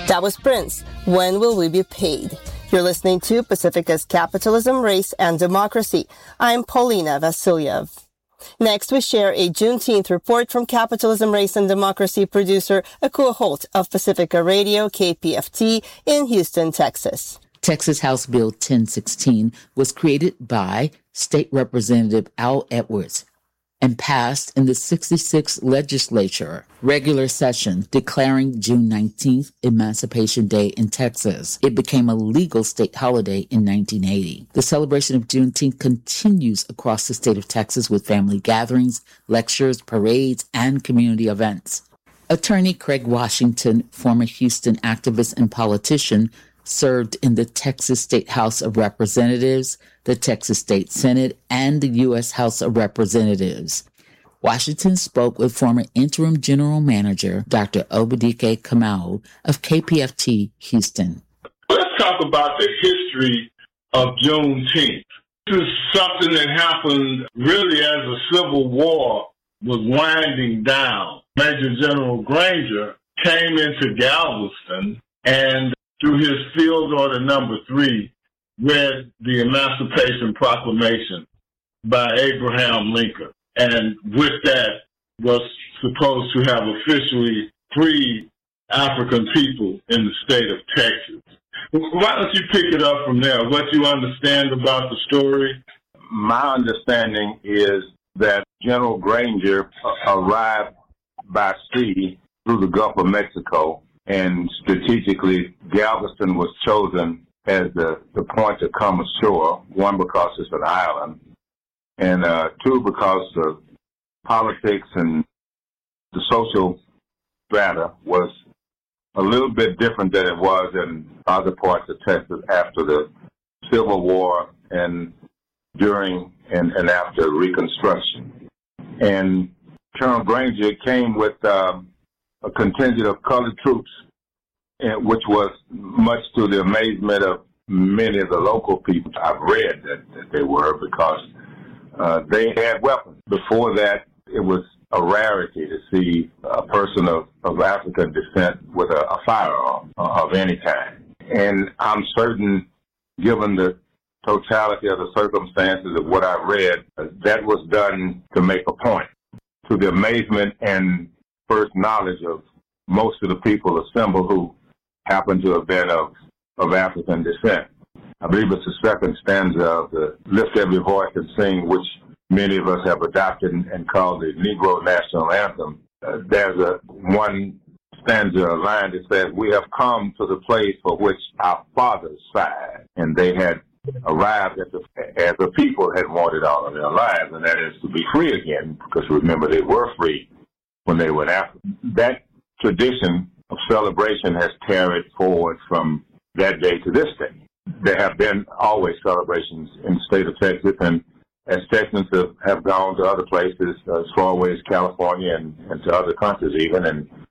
That was Prince. When will we be paid? You're listening to Pacifica's Capitalism, Race, and Democracy. I'm Paulina Vasilyev. Next, we share a Juneteenth report from Capitalism, Race, and Democracy producer Akua Holt of Pacifica Radio, KPFT, in Houston, Texas. Texas House Bill 1016 was created by State Representative Al Edwards and passed in the 66th legislature regular session, declaring June 19th Emancipation Day in Texas. It became a legal state holiday in 1980. The celebration of Juneteenth continues across the state of Texas with family gatherings, lectures, parades, and community events. Attorney Craig Washington, former Houston activist and politician, served in the Texas State House of Representatives, the Texas State Senate, and the U.S. House of Representatives. Washington spoke with former Interim General Manager Dr. Obadike Kamau of KPFT Houston. Let's talk about the history of Juneteenth. This is something that happened really as the Civil War was winding down. Major General Granger came into Galveston and through his Field Order Number 3, read the Emancipation Proclamation by Abraham Lincoln. And with that was supposed to have officially freed African people in the state of Texas. Why don't you pick it up from there, what you understand about the story? My understanding is that General Granger arrived by sea through the Gulf of Mexico, and strategically, Galveston was chosen as the point to come ashore, one, because it's an island, and two, because the politics and the social strata was a little bit different than it was in other parts of Texas after the Civil War and during and after Reconstruction. And Colonel Granger came with a contingent of colored troops, which was much to the amazement of many of the local people. I've read that they were, because they had weapons. Before that, it was a rarity to see a person of African descent with a firearm of any kind. And I'm certain, given the totality of the circumstances of what I read, that was done to make a point, to the amazement and first knowledge of most of the people assembled who happened to have been of African descent. I believe it's the second stanza of the Lift Every Voice and Sing, which many of us have adopted and called the Negro National Anthem. There's one stanza, a line that says, "We have come to the place for which our fathers sighed," and they had arrived as a people had wanted all of their lives, and that is to be free again, because remember, they were free when they were in Africa. That tradition of celebration has carried forward from that day to this day. There have been always celebrations in the state of Texas, and as Texans have gone to other places as far away as California and to other countries even, and